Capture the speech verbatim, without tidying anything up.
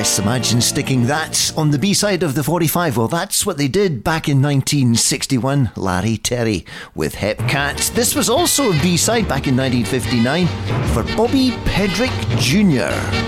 Yes, imagine sticking that on the B-side of the forty-five. Well, that's what they did back in nineteen sixty-one. Larry Terry with Hepcat. This was also a B-side back in nineteen fifty-nine for Bobby Pedrick Junior